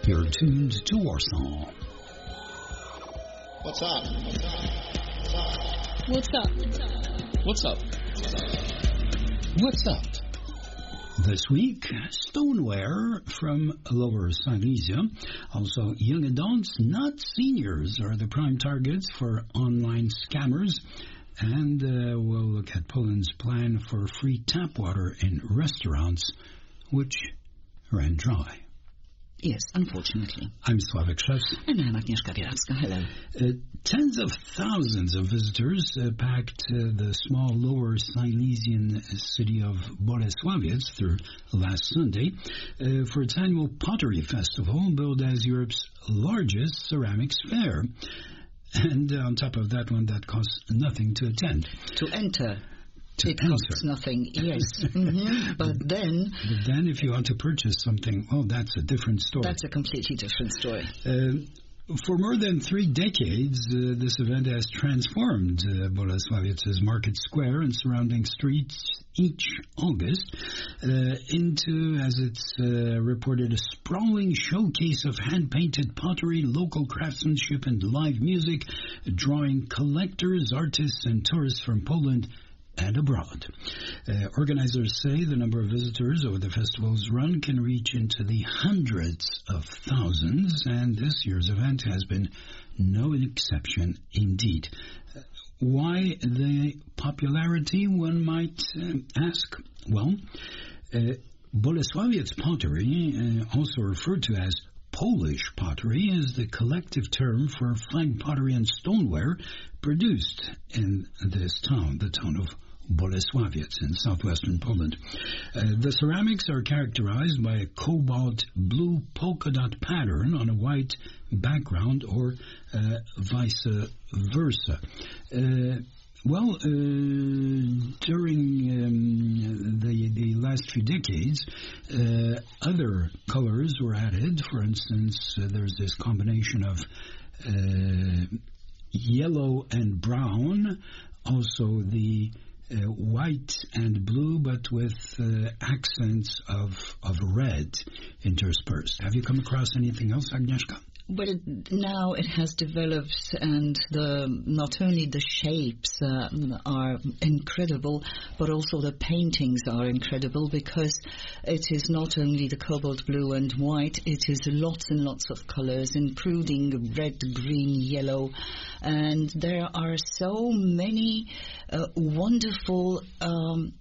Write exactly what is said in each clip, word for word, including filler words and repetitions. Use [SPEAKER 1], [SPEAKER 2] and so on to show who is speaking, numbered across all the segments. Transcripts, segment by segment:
[SPEAKER 1] You're tuned to Warsaw.
[SPEAKER 2] What's up? What's up?
[SPEAKER 3] What's up?
[SPEAKER 2] What's up?
[SPEAKER 1] What's up? This week, stoneware from Lower Silesia. Also, young adults, not seniors, are the prime targets for online scammers. And uh, we'll look at Poland's plan for free tap water in restaurants, which ran dry.
[SPEAKER 3] Yes, unfortunately.
[SPEAKER 1] I'm Sławek Szewski.
[SPEAKER 3] And I'm Agnieszka Bielacka. Hello.
[SPEAKER 1] Uh, tens of thousands of visitors uh, packed uh, the small Lower Silesian city of Bolesławiec through last Sunday uh, for its annual pottery festival, billed as Europe's largest ceramics fair. And uh, on top of that one, that costs nothing to attend.
[SPEAKER 3] To enter.
[SPEAKER 1] To
[SPEAKER 3] it
[SPEAKER 1] enter.
[SPEAKER 3] costs nothing, yes. mm-hmm. But then...
[SPEAKER 1] But then if you want to purchase something, well, that's a different story.
[SPEAKER 3] That's a completely different story.
[SPEAKER 1] Uh, for more than three decades, uh, this event has transformed uh, Bolesławiec's market square and surrounding streets each August uh, into, as it's uh, reported, a sprawling showcase of hand-painted pottery, local craftsmanship, and live music, drawing collectors, artists, and tourists from Poland and abroad. Uh, organizers say the number of visitors over the festival's run can reach into the hundreds of thousands, and this year's event has been no exception indeed. Uh, why the popularity, one might uh, ask? Well, uh, Bolesławiec pottery, uh, also referred to as Polish pottery, is the collective term for fine pottery and stoneware produced in this town, the town of Bolesławiec in southwestern Poland. Uh, the ceramics are characterized by a cobalt blue polka dot pattern on a white background, or uh, vice versa. Uh, Well, uh, during um, the the last few decades, uh, other colors were added. For instance, uh, there's this combination of uh, yellow and brown, also the uh, white and blue, but with uh, accents of of red interspersed. Have you come across anything else, Agnieszka?
[SPEAKER 3] But it, now it has developed, and the not only the shapes uh, are incredible, but also the paintings are incredible, because it is not only the cobalt blue and white, it is lots and lots of colors, including red, green, yellow, and there are so many uh, wonderful um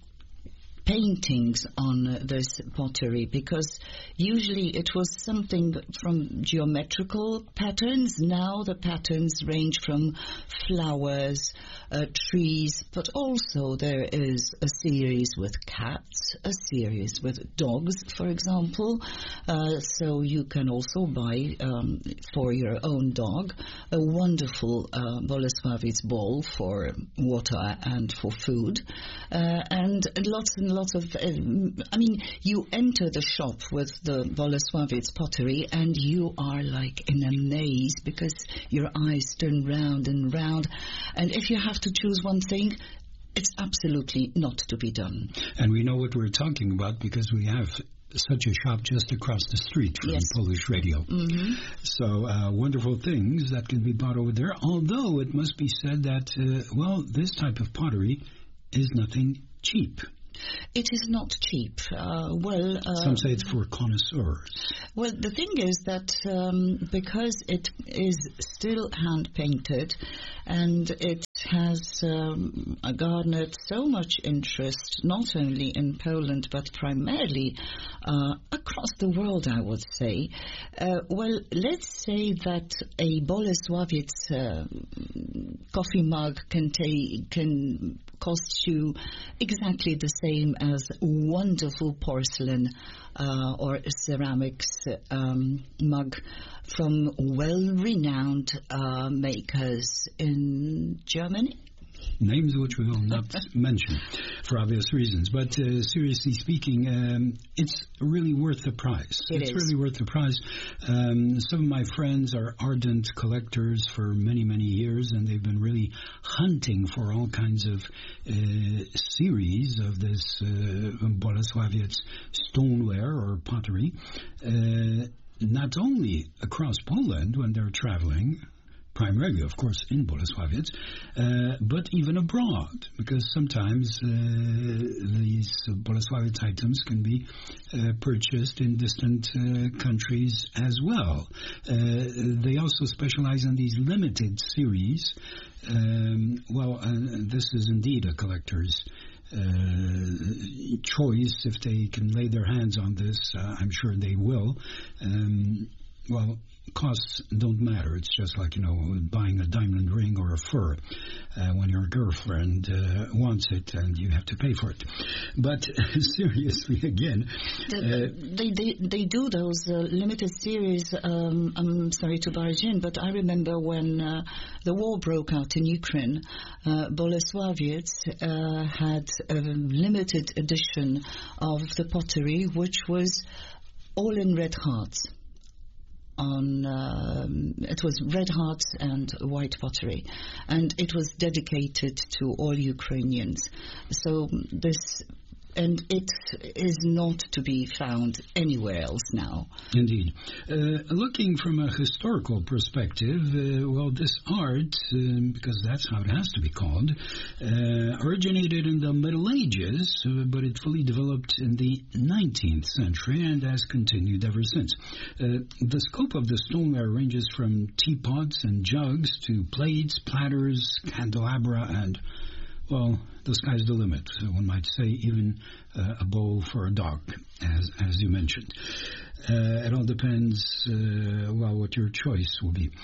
[SPEAKER 3] paintings on uh, this pottery, because usually it was something from geometrical patterns. Now the patterns range from flowers, uh, trees, but also there is a series with cats, a series with dogs, for example. Uh, so you can also buy um, for your own dog a wonderful uh, Bolesławiec bowl for water and for food, uh, and lots and lots of, uh, I mean, you enter the shop with the Bolesławiec pottery and you are like in a maze, because your eyes turn round and round, and if you have to choose one thing, it's absolutely not to be done.
[SPEAKER 1] And we know what we're talking about because we have such a shop just across the street from
[SPEAKER 3] Yes.
[SPEAKER 1] Polish Radio.
[SPEAKER 3] Mm-hmm.
[SPEAKER 1] So uh, wonderful things that can be bought over there, although it must be said that, uh, well, this type of pottery is nothing cheap.
[SPEAKER 3] It is not cheap. Uh, well, uh,
[SPEAKER 1] Some say it's for connoisseurs.
[SPEAKER 3] Well, the thing is that um, because it is still hand-painted and it has um, garnered so much interest, not only in Poland, but primarily uh, across the world, I would say. Uh, well, let's say that a Bolesławiec uh, coffee mug can, ta- can cost you exactly the same as wonderful porcelain uh, or ceramics um, mug from well-renowned uh, makers in Germany.
[SPEAKER 1] Names which we will not mention for obvious reasons. But uh, seriously speaking, um, it's really worth the price.
[SPEAKER 3] It
[SPEAKER 1] it's
[SPEAKER 3] is.
[SPEAKER 1] really worth the price. Um, some of my friends are ardent collectors for many, many years, and they've been really hunting for all kinds of uh, series of this uh, Bolesławiec stoneware or pottery. Uh, not only across Poland when they're traveling, primarily, of course, in Bolesławiec, uh, but even abroad, because sometimes uh, these Bolesławiec items can be uh, purchased in distant uh, countries as well. Uh, they also specialize in these limited series. Um, well, uh, this is indeed a collector's Uh, choice. If they can lay their hands on this, uh, I'm sure they will. Um, well, costs don't matter. It's just like, you know, buying a diamond ring or a fur uh, when your girlfriend uh, wants it and you have to pay for it. But seriously, again...
[SPEAKER 3] The,
[SPEAKER 1] uh,
[SPEAKER 3] they, they they do those uh, limited series, um, I'm sorry to barge in, but I remember when uh, the war broke out in Ukraine, uh, Bolesławiec uh, had a limited edition of the pottery, which was all in red hearts. On um, it was red hearts and white pottery, and it was dedicated to all Ukrainians. So this, and it is not to be found anywhere else now.
[SPEAKER 1] Indeed. Uh, looking from a historical perspective, uh, well, this art, um, because that's how it has to be called, uh, originated in the Middle Ages, uh, but it fully developed in the nineteenth century and has continued ever since. Uh, the scope of the stoneware ranges from teapots and jugs to plates, platters, candelabra, and, well, the sky's the limit. So one might say even uh, a bowl for a dog, as as you mentioned. Uh, it all depends, uh, well, what your choice will be.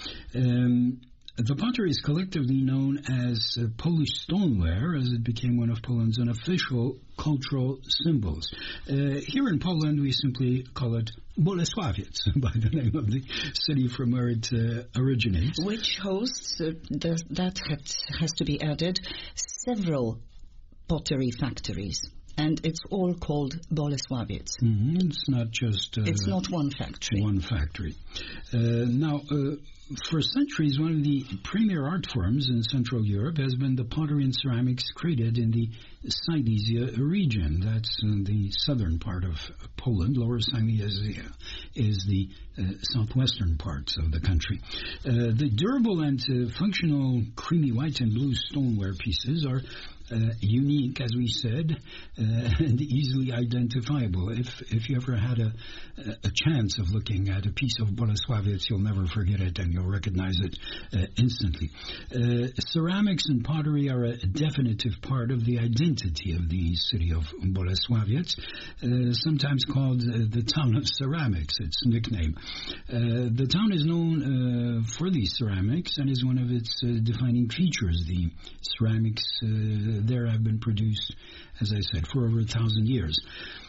[SPEAKER 1] Um, the pottery is collectively known as uh, Polish stoneware, as it became one of Poland's unofficial cultural symbols. Uh, here in Poland, we simply call it Bolesławiec, by the name of the city from where it uh, originates.
[SPEAKER 3] Which hosts, uh, the, that had, has to be added, several pottery factories. And it's all called Bolesławiec.
[SPEAKER 1] Mm-hmm. It's not just... Uh,
[SPEAKER 3] it's not one factory.
[SPEAKER 1] One factory. Uh, now, uh, for centuries, one of the premier art forms in Central Europe has been the pottery and ceramics created in the Silesia region. That's in the southern part of Poland. Lower Silesia is the uh, southwestern parts of the country. Uh, the durable and uh, functional creamy white and blue stoneware pieces are Uh, unique, as we said, uh, and easily identifiable. If if you ever had a a chance of looking at a piece of Bolesławiec, you'll never forget it, and you'll recognize it uh, instantly. Uh, ceramics and pottery are a definitive part of the identity of the city of Bolesławiec, uh, sometimes called uh, the town of ceramics, its nickname. Uh, the town is known uh, for these ceramics and is one of its uh, defining features. The ceramics uh, there have been produced, as I said, for over a thousand years.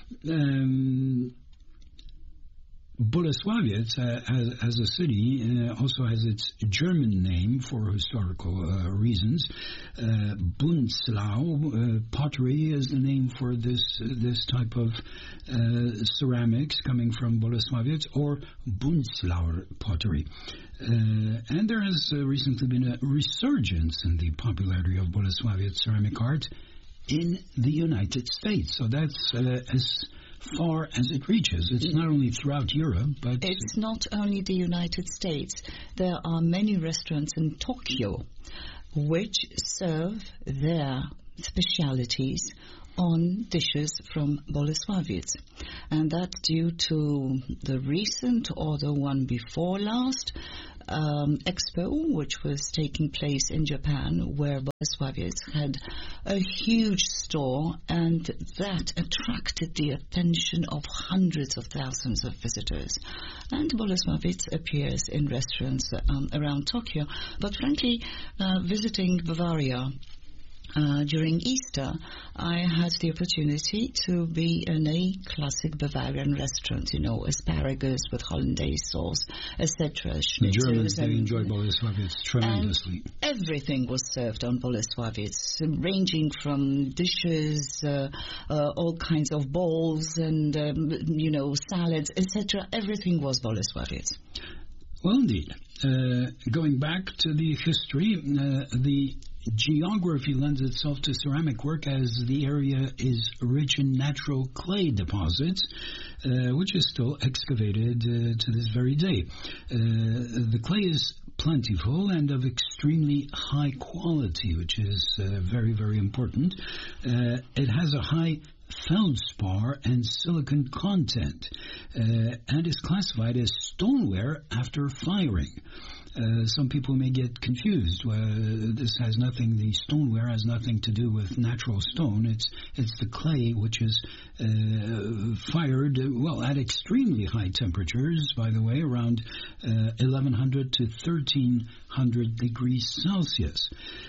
[SPEAKER 1] Um, Bolesławiec, uh, as, as a city, uh, also has its German name for historical uh, reasons. Uh, Bunzlau uh, pottery is the name for this uh, this type of uh, ceramics coming from Bolesławiec, or Bunzlauer pottery. Uh, and there has uh, recently been a resurgence in the popularity of Bolesławiec ceramic art in the United States. So that's uh, as far as it reaches. It's not only throughout Europe, but...
[SPEAKER 3] It's not only the United States. There are many restaurants in Tokyo which serve their specialities on dishes from Bolesławiec. And that's due to the recent or the one before last um, expo, which was taking place in Japan, where Bolesławiec had a huge store, and that attracted the attention of hundreds of thousands of visitors. And Bolesławiec appears in restaurants um, around Tokyo. But frankly, uh, visiting Bavaria Uh, during Easter, I had the opportunity to be in a classic Bavarian restaurant, you know, asparagus with hollandaise sauce, et cetera.
[SPEAKER 1] The Germans, they enjoy Bolesławiec tremendously.
[SPEAKER 3] Everything was served on Bolesławiec, ranging from dishes, uh, uh, all kinds of bowls and, um, you know, salads, et cetera. Everything was Bolesławiec.
[SPEAKER 1] Well, indeed. Uh, going back to the history, uh, the geography lends itself to ceramic work as the area is rich in natural clay deposits, uh, which is still excavated uh, to this very day. Uh, the clay is plentiful and of extremely high quality, which is uh, very, very important. Uh, it has a high feldspar and silicon content uh, and is classified as stoneware after firing. Uh, some people may get confused. Uh, this has nothing, the stoneware has nothing to do with natural stone. It's it's the clay which is uh, fired, uh, well, at extremely high temperatures, by the way, around uh, eleven hundred to thirteen hundred degrees Celsius.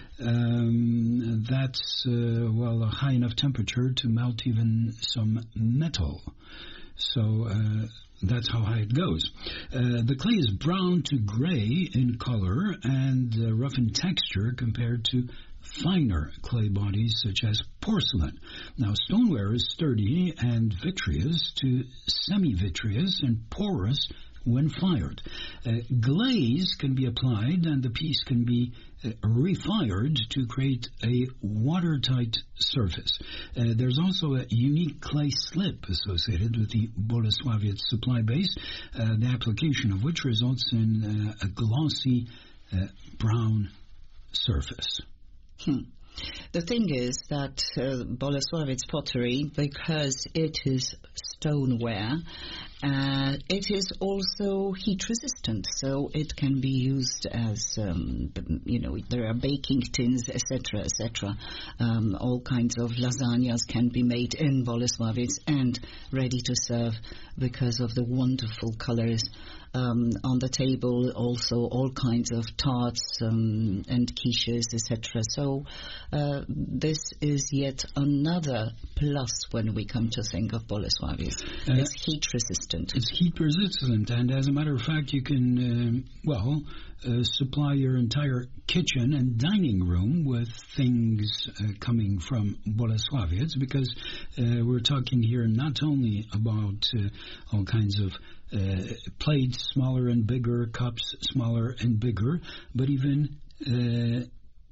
[SPEAKER 1] Um, that's, uh, well, a high enough temperature to melt even some metal. So, uh, that's how high it goes. Uh, the clay is brown to gray in color and uh, rough in texture compared to finer clay bodies such as porcelain. Now, stoneware is sturdy and vitreous to semi-vitreous and porous when fired. Uh, glaze can be applied and the piece can be uh, refired to create a watertight surface. Uh, there's also a unique clay slip associated with the Bolesławiec supply base, uh, the application of which results in uh, a glossy uh, brown surface.
[SPEAKER 3] Hmm. The thing is that uh, Bolesławiec pottery, because it is stoneware, uh, it is also heat resistant, so it can be used as, um, you know, there are baking tins, et cetera, et cetera. Um, all kinds of lasagnas can be made in Bolesławiec and ready to serve because of the wonderful colors. Um, on the table, also all kinds of tarts um, and quiches, et cetera. So uh, this is yet another plus when we come to think of Bolesławiec. Uh, it's heat resistant.
[SPEAKER 1] It's heat resistant, and as a matter of fact, you can, um, well, uh, supply your entire kitchen and dining room with things uh, coming from Bolesławiec, because uh, we're talking here not only about uh, all kinds of Uh, plates, smaller and bigger, cups, smaller and bigger, but even uh,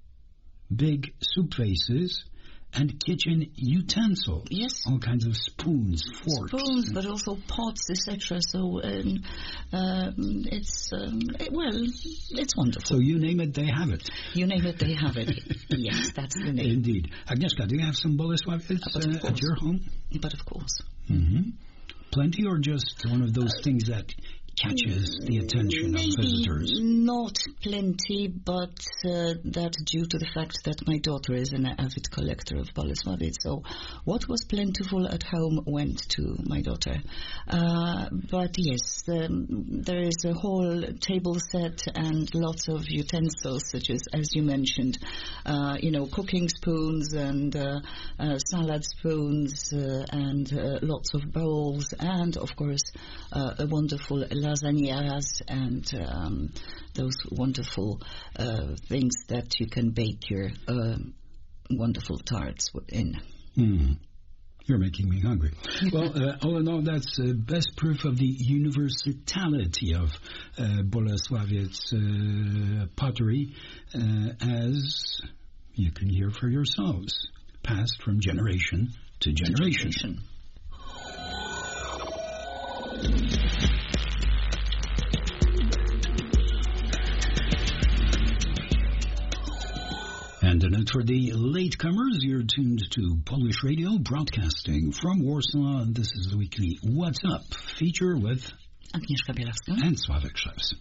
[SPEAKER 1] big soup vases and kitchen utensils.
[SPEAKER 3] Yes.
[SPEAKER 1] All kinds of spoons, forks.
[SPEAKER 3] Spoons, but also pots, et cetera. So um, um, it's, um, it, well, it's wonderful.
[SPEAKER 1] So you name it, they have it.
[SPEAKER 3] You name it, they have it. Yes, that's the name.
[SPEAKER 1] Indeed. Agnieszka, do you have some Bolesławiec uh, at your home?
[SPEAKER 3] But of course.
[SPEAKER 1] Mm-hmm. Plenty, or just one of those things that catches the attention
[SPEAKER 3] Maybe
[SPEAKER 1] of visitors?
[SPEAKER 3] Not plenty, but uh, that's due to the fact that my daughter is an avid collector of Bolesławiec. So what was plentiful at home went to my daughter. Uh, but yes, um, there is a whole table set and lots of utensils, such as, as you mentioned, uh, you know, cooking spoons and uh, uh, salad spoons uh, and uh, lots of bowls and, of course, uh, a wonderful lasagnas and um, those wonderful uh, things that you can bake your uh, wonderful tarts in.
[SPEAKER 1] Mm. You're making me hungry. Well, uh, all in all, that's uh, best proof of the universality of uh, Bolesławiec uh, pottery, uh, as you can hear for yourselves, passed from generation to generation.
[SPEAKER 3] generation.
[SPEAKER 1] And a note for the latecomers, you're tuned to Polish Radio, broadcasting from Warsaw. And this is the weekly What's Up feature with
[SPEAKER 3] Agnieszka Bielawska
[SPEAKER 1] and Sławek Szewc.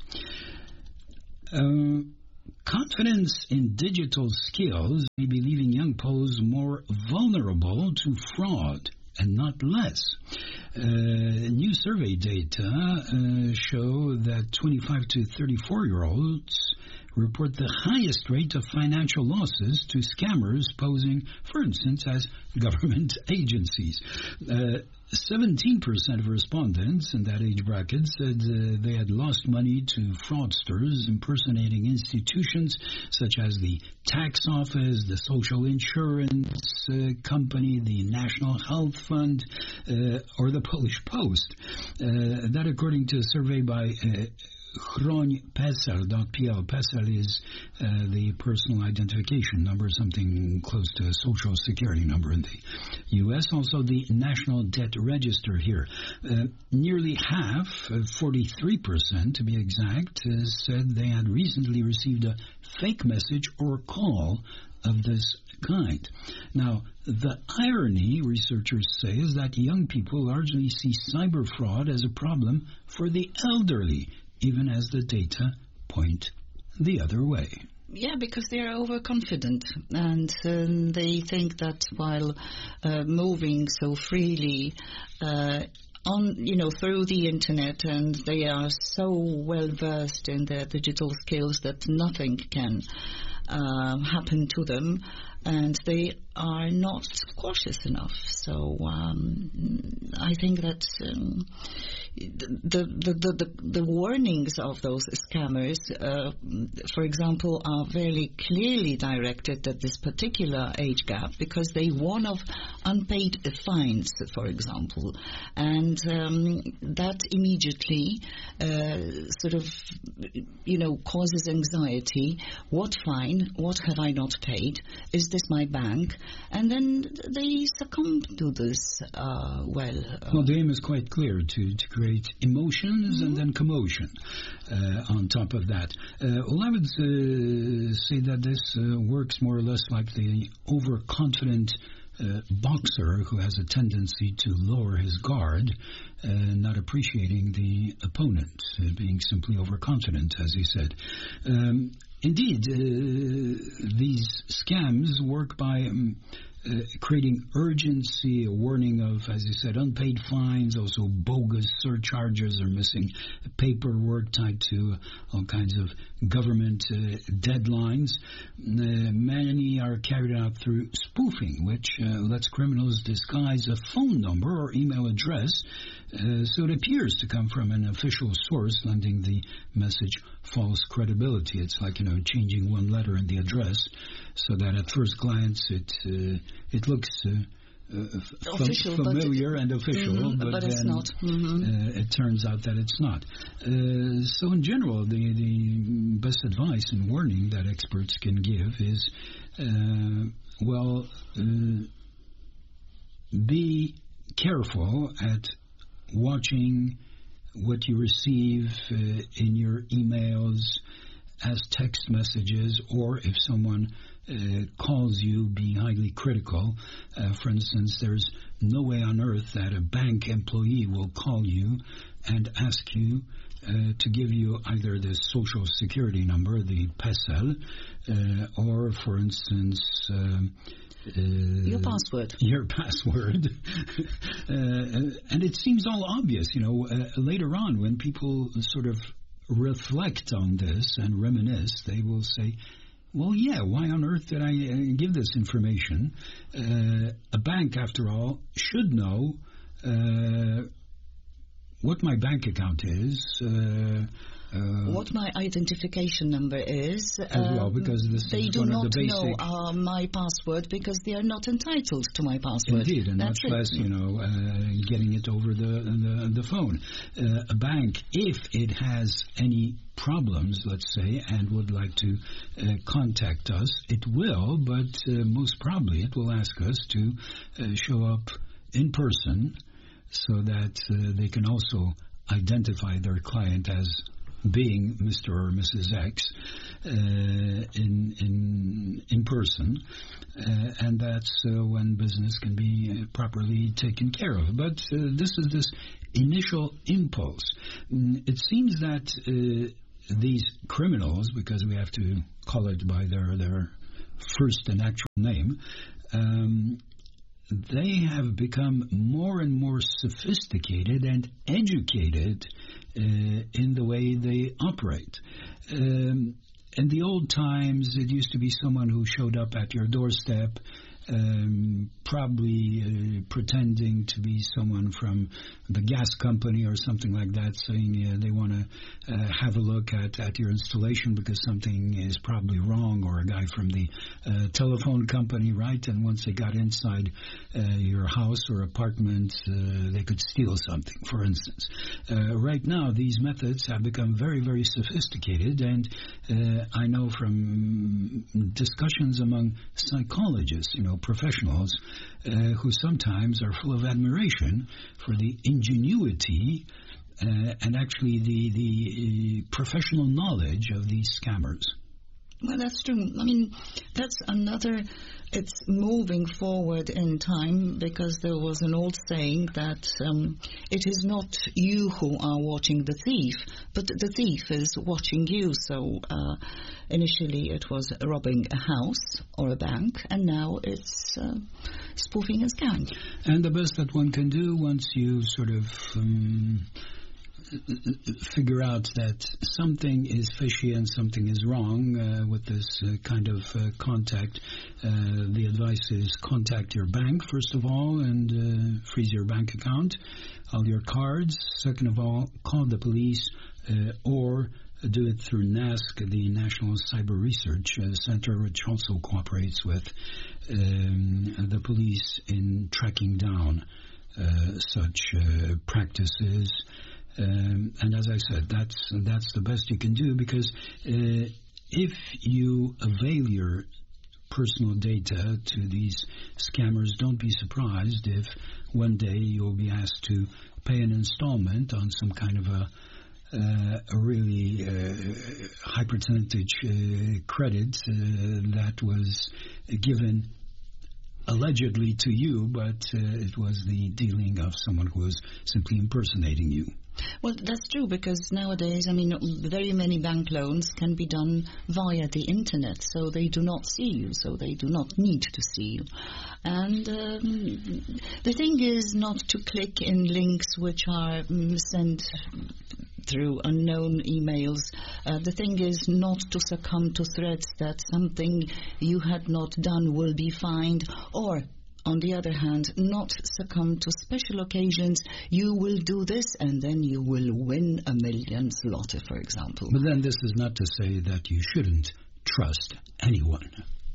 [SPEAKER 1] Uh, confidence in digital skills may be leaving young Poles more vulnerable to fraud and not less. Uh, new survey data uh, show that twenty-five to thirty-four-year-olds report the highest rate of financial losses to scammers posing, for instance, as government agencies. Uh, seventeen percent of respondents in that age bracket said uh, they had lost money to fraudsters impersonating institutions such as the tax office, the social insurance uh, company, the National Health Fund, uh, or the Polish Post. Uh, that according to a survey by uh, chroń P E S E L dot P L. P E S E L is uh, the personal identification number, something close to a social security number in the U S. Also, the National Debt Register here. Uh, nearly half, uh, forty-three percent to be exact, uh, said they had recently received a fake message or call of this kind. Now, the irony, researchers say, is that young people largely see cyber fraud as a problem for the elderly, even as the data point the other way.
[SPEAKER 3] Yeah, because they are overconfident, and um, they think that while uh, moving so freely uh, on, you know, through the internet, and they are so well versed in their digital skills that nothing can uh, happen to them, and they are not cautious enough. So um, I think that um, the, the, the, the, the warnings of those scammers, uh, for example, are very clearly directed at this particular age gap, because they warn of unpaid fines, for example, and um, that immediately uh, sort of, you know, causes anxiety. What fine? What have I not paid? Is this my bank? And then they succumb to this, uh, well... Uh,
[SPEAKER 1] well, the aim is quite clear, to, to create emotions mm-hmm. and then commotion uh, on top of that. Uh, well, I would uh, say that this uh, works more or less like the overconfident uh, boxer who has a tendency to lower his guard, uh, not appreciating the opponent, uh, being simply overconfident, as he said. Um, Indeed, uh, these scams work by um, uh, creating urgency, a warning of, as you said, unpaid fines, also bogus surcharges or missing paperwork tied to all kinds of government uh, deadlines. Uh, many are carried out through spoofing, which uh, lets criminals disguise a phone number or email address uh, so it appears to come from an official source, lending the message false credibility. It's like, you know, changing one letter in the address so that at first glance it uh, it looks uh, uh,
[SPEAKER 3] official,
[SPEAKER 1] f- familiar
[SPEAKER 3] but
[SPEAKER 1] and official,
[SPEAKER 3] mm-hmm,
[SPEAKER 1] but,
[SPEAKER 3] but
[SPEAKER 1] then
[SPEAKER 3] it's not. Mm-hmm.
[SPEAKER 1] uh, it turns out that it's not. Uh, so in general, the, the best advice and warning that experts can give is, uh, well, uh, be careful at watching what you receive uh, in your emails as text messages, or if someone uh, calls you, be highly critical. Uh, for instance, there's no way on earth that a bank employee will call you and ask you uh, to give you either the social security number, the P E S E L, uh, or, for instance, um, Uh,
[SPEAKER 3] your password.
[SPEAKER 1] Your password. uh, and it seems all obvious, you know, uh, later on when people sort of reflect on this and reminisce, they will say, well, yeah, why on earth did I uh, give this information? Uh, a bank, after all, should know uh, what my bank account is, uh, Uh,
[SPEAKER 3] what my identification number is.
[SPEAKER 1] As uh, well, because this
[SPEAKER 3] they
[SPEAKER 1] is
[SPEAKER 3] do
[SPEAKER 1] one
[SPEAKER 3] not
[SPEAKER 1] of the basic...
[SPEAKER 3] know uh, my password because they are not entitled to my password.
[SPEAKER 1] Indeed, and
[SPEAKER 3] That's
[SPEAKER 1] much
[SPEAKER 3] it.
[SPEAKER 1] less, you know, uh, getting it over the the, the phone. Uh, a bank, if it has any problems, let's say, and would like to uh, contact us, it will, but uh, most probably it will ask us to uh, show up in person so that uh, they can also identify their client as being Mister or Missus X uh, in in in person, uh, and that's uh, when business can be uh, properly taken care of. But uh, this is this initial impulse. Mm, it seems that uh, these criminals, because we have to call it by their their first and actual name, um, they have become more and more sophisticated and educated uh, in the way they operate. Um, in the old times, it used to be someone who showed up at your doorstep, um, probably uh, pretending to be someone from the gas company or something like that, saying uh, they want to uh, have a look at, at your installation because something is probably wrong, or a guy from the uh, telephone company, right? And once they got inside uh, your house or apartment, uh, they could steal something, for instance. Uh, right now, these methods have become very, very sophisticated, and uh, I know from discussions among psychologists, you know, professionals, uh, who sometimes are full of admiration for the ingenuity uh, and actually the, the uh, professional knowledge of these scammers.
[SPEAKER 3] Well, that's true. I mean, that's another, it's moving forward in time, because there was an old saying that um, it is not you who are watching the thief, but the thief is watching you. So uh, initially it was robbing a house or a bank, and now it's uh, spoofing a scam.
[SPEAKER 1] And the best that one can do once you sort of Um, figure out that something is fishy and something is wrong uh, with this uh, kind of uh, contact. Uh, the advice is contact your bank, first of all, and uh, freeze your bank account, all your cards. Second of all, call the police uh, or do it through NASC, the National Cyber Research uh, Center, which also cooperates with um, the police in tracking down uh, such uh, practices. Um, and as I said, that's that's the best you can do, because uh, if you avail your personal data to these scammers, don't be surprised if one day you'll be asked to pay an installment on some kind of a uh, a really uh, high percentage uh, credit uh, that was given allegedly to you, but uh, it was the dealing of someone who was simply impersonating you.
[SPEAKER 3] Well, that's true, because nowadays, I mean, very many bank loans can be done via the internet, so they do not see you, so they do not need to see you. And um, the thing is not to click in links which are um, sent through unknown emails. Uh, the thing is not to succumb to threats that something you had not done will be fined, or on the other hand, not succumb to special occasions. You will do this and then you will win a million zloty, for example.
[SPEAKER 1] But then this is not to say that you shouldn't trust anyone.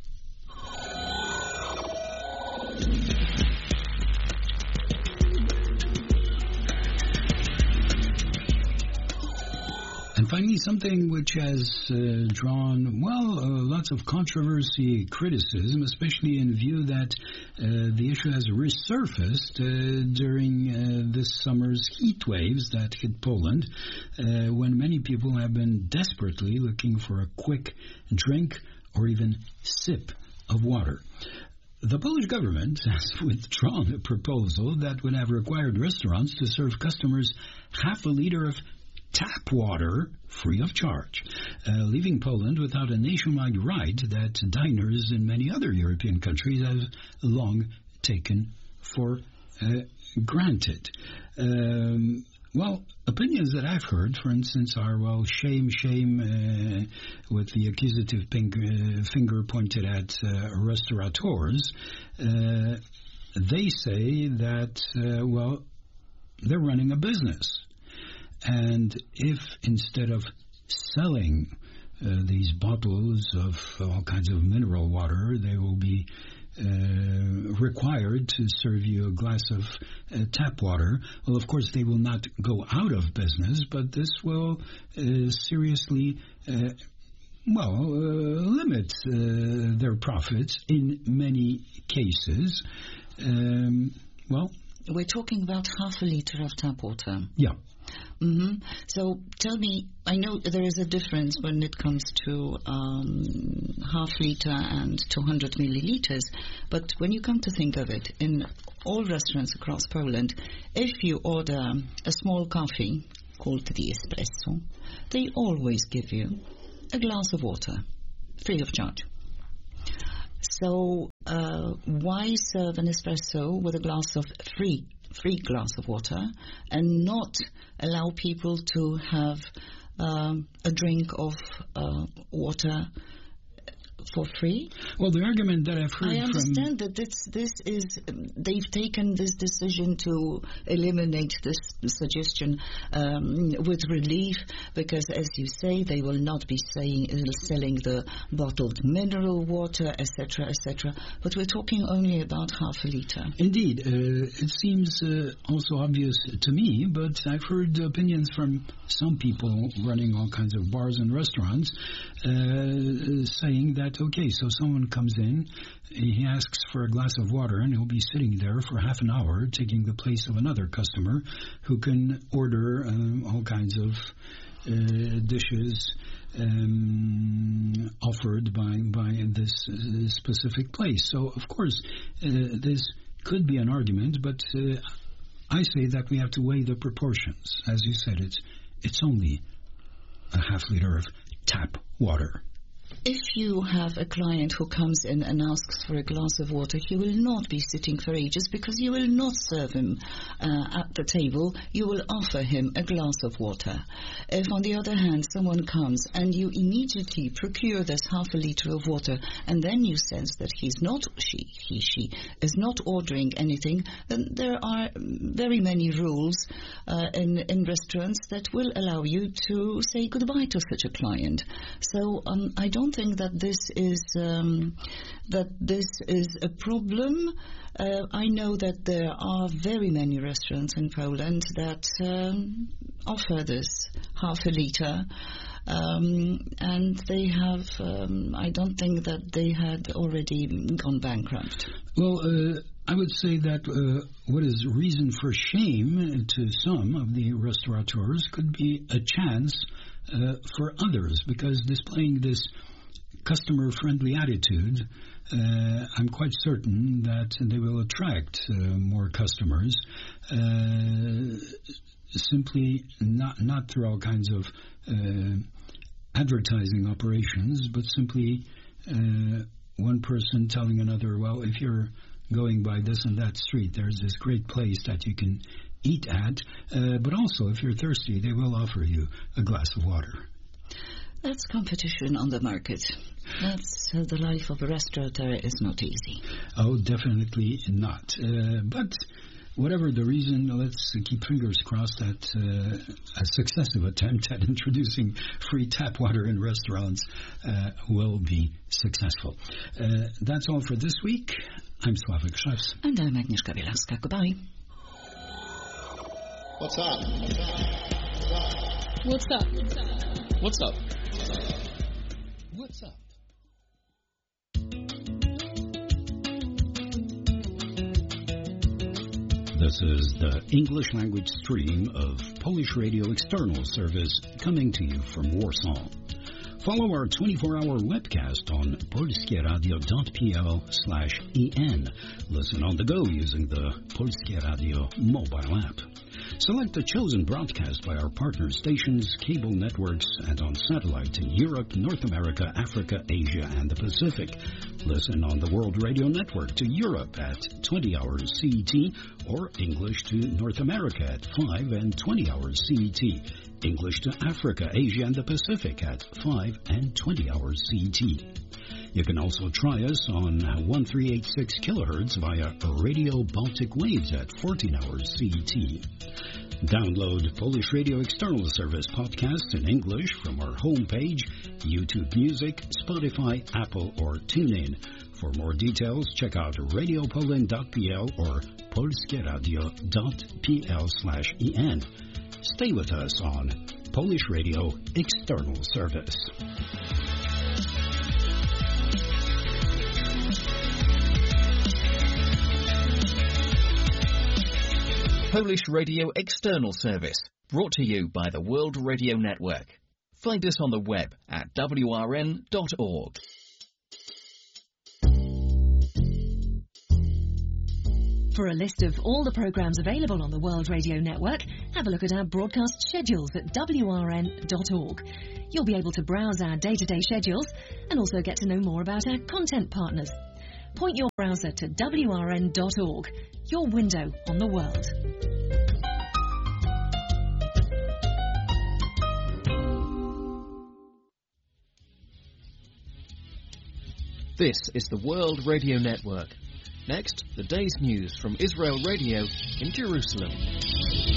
[SPEAKER 1] And finally, something which has uh, drawn, well, uh, lots of controversy, criticism, especially in view that uh, the issue has resurfaced uh, during uh, this summer's heat waves that hit Poland, uh, when many people have been desperately looking for a quick drink or even sip of water. The Polish government has withdrawn a proposal that would have required restaurants to serve customers half a liter of tap water free of charge, uh, leaving Poland without a nationwide right that diners in many other European countries have long taken for uh, granted. Um, well, opinions that I've heard, for instance, are, well, shame, shame, uh, with the accusative pink, uh, finger pointed at uh, restaurateurs. Uh, they say that, uh, well, they're running a business. And if instead of selling uh, these bottles of all kinds of mineral water, they will be uh, required to serve you a glass of uh, tap water, well, of course, they will not go out of business, but this will uh, seriously, uh, well, uh, limit uh, their profits in many cases. Um, well,
[SPEAKER 3] we're talking about half a liter of tap water.
[SPEAKER 1] Yeah.
[SPEAKER 3] Mm-hmm. So tell me, I know there is a difference when it comes to um, half liter and two hundred milliliters, but when you come to think of it, in all restaurants across Poland, if you order a small coffee called the espresso, they always give you a glass of water, free of charge. So uh, why serve an espresso with a glass of free free glass of water and not allow people to have um, a drink of uh, water for free?
[SPEAKER 1] Well, the argument that I've heard
[SPEAKER 3] I understand
[SPEAKER 1] from...
[SPEAKER 3] that this, this is, um, they've taken this decision to eliminate this suggestion um, with relief, because, as you say, they will not be saying, uh, selling the bottled mineral water, et cetera, et cetera. But we're talking only about half a litre.
[SPEAKER 1] Indeed. Uh, it seems uh, also obvious to me, but I've heard opinions from some people running all kinds of bars and restaurants uh, saying that, okay, so someone comes in, he asks for a glass of water, and he'll be sitting there for half an hour taking the place of another customer who can order um, all kinds of uh, dishes um, offered by, by this uh, specific place. So, of course, uh, this could be an argument, but uh, I say that we have to weigh the proportions. As you said, it's it's only a half liter of tap water.
[SPEAKER 3] If you have a client who comes in and asks for a glass of water, he will not be sitting for ages, because you will not serve him uh, at the table. You will offer him a glass of water. If, on the other hand, someone comes and you immediately procure this half a litre of water, and then you sense that he's not, she, he, she, is not ordering anything, then there are very many rules uh, in, in restaurants that will allow you to say goodbye to such a client. So um, I don't think that this is um, that this is a problem. Uh, I know that there are very many restaurants in Poland that um, offer this half a litre, um, and they have. Um, I don't think that they had already gone bankrupt.
[SPEAKER 1] Well, uh, I would say that uh, what is reason for shame to some of the restaurateurs could be a chance uh, for others, because displaying this customer-friendly attitude, uh, I'm quite certain that they will attract uh, more customers, uh, simply not not through all kinds of uh, advertising operations, but simply uh, one person telling another, well, if you're going by this and that street, there's this great place that you can eat at, uh, but also if you're thirsty, they will offer you a glass of water.
[SPEAKER 3] That's competition on the market. That's uh, the life of a restaurateur is not easy.
[SPEAKER 1] Oh, definitely not. Uh, but whatever the reason, let's keep fingers crossed that uh, a successive attempt at introducing free tap water in restaurants uh, will be successful. Uh, that's all for this week. I'm Sławek Szewc.
[SPEAKER 3] And I'm Agnieszka Bielanska. Goodbye.
[SPEAKER 2] What's up? What's up? What's up? What's up?
[SPEAKER 1] What's up? This is the English language stream of Polish Radio External Service coming to you from Warsaw. Follow our twenty-four hour webcast on polskieradio.pl slash en. Listen on the go using the Polskie Radio mobile app. Select the chosen broadcast by our partner stations, cable networks, and on satellite in Europe, North America, Africa, Asia, and the Pacific. Listen on the World Radio Network to Europe at twenty hours C E T, or English to North America at five and twenty hours C E T. English to Africa, Asia, and the Pacific at five and twenty hours C E T. You can also try us on one three eight six kilohertz via Radio Baltic Waves at fourteen hours C E T. Download Polish Radio External Service podcasts in English from our homepage, YouTube Music, Spotify, Apple, or TuneIn. For more details, check out radio poland dot p l or polskieradio dot p l slash en. Stay with us on Polish Radio External Service.
[SPEAKER 4] Polish Radio External Service, brought to you by the World Radio Network. Find us on the web at w r n dot org.
[SPEAKER 5] For a list of all the programmes available on the World Radio Network, have a look at our broadcast schedules at w r n dot org. You'll be able to browse our day-to-day schedules and also get to know more about our content partners. Point your browser to w r n dot org, your window on the world.
[SPEAKER 4] This is the World Radio Network. Next, the day's news from Israel Radio in Jerusalem.